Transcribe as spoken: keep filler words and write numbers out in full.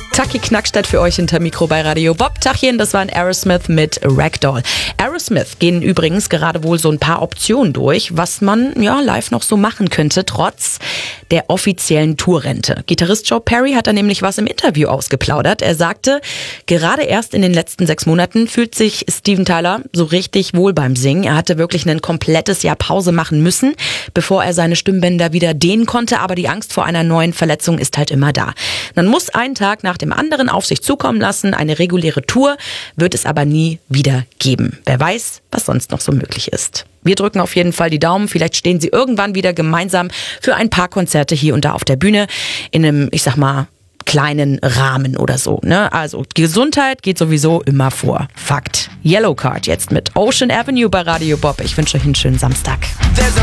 Taki Knackstadt für euch hinter Mikro bei Radio Bob. Tachchen, das waren Aerosmith mit Ragdoll. Aerosmith gehen übrigens gerade wohl so ein paar Optionen durch, was man ja live noch so machen könnte, trotz der offiziellen Tourrente. Gitarrist Joe Perry hat da nämlich was im Interview ausgeplaudert. Er sagte, gerade erst in den letzten sechs Monaten fühlt sich Steven Tyler so richtig wohl beim Singen. Er hatte wirklich ein komplettes Jahr Pause machen müssen, bevor er seine Stimmbänder wieder dehnen konnte, aber die Angst vor einer neuen Verletzung ist halt immer da. Man muss einen Tag nach dem anderen auf sich zukommen lassen. Eine reguläre Tour wird es aber nie wieder geben. Wer weiß, was sonst noch so möglich ist. Wir drücken auf jeden Fall die Daumen. Vielleicht stehen sie irgendwann wieder gemeinsam für ein paar Konzerte hier und da auf der Bühne in einem, ich sag mal, kleinen Rahmen oder so. Ne? Also Gesundheit geht sowieso immer vor. Fakt. Yellowcard jetzt mit Ocean Avenue bei Radio Bob. Ich wünsche euch einen schönen Samstag.